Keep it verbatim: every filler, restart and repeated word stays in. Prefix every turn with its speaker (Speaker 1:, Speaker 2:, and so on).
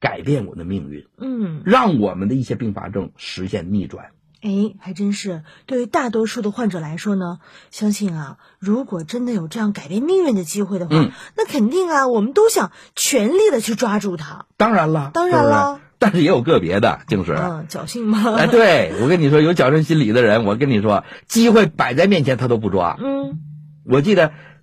Speaker 1: 改变我的命运，
Speaker 2: 嗯，
Speaker 1: 让我们的一些并发症实现逆转。
Speaker 2: 哎，还真是。对于大多数的患者来说呢，相信啊，如果真的有这样改变命运的机会的话，
Speaker 1: 嗯，
Speaker 2: 那肯定啊，我们都想全力的去抓住它。
Speaker 1: 当然了，
Speaker 2: 当然了，
Speaker 1: 但是也有个别的，静时，
Speaker 2: 嗯，侥幸吗？
Speaker 1: 哎，对，我跟你说，有侥幸心理的人，我跟你说，机会摆在面前他都不抓。
Speaker 2: 嗯，
Speaker 1: 我记得